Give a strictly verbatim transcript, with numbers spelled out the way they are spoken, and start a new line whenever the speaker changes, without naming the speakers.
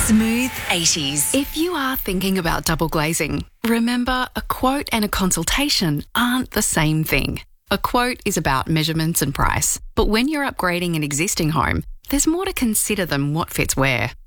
Smooth eighties.
If you are thinking about double glazing, remember a quote and a consultation aren't the same thing. A quote is about measurements and price, but when you're upgrading an existing home, there's more to consider than what fits where.